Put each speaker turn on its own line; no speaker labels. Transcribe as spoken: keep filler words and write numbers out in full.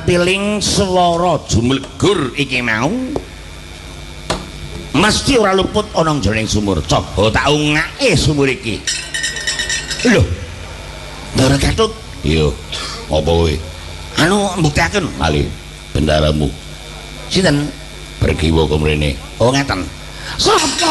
katiling swara jumlegur iki mau mesti ora luput ana jroning sumur. Coba tak ungake sumur iki. Lho. Ndara Gatut.
Iya. Apa kowe?
Anu mbuktekaken
malih bendaramu.
Sinten?
Pergi wae kemrene.
Oh ngeten. Sapa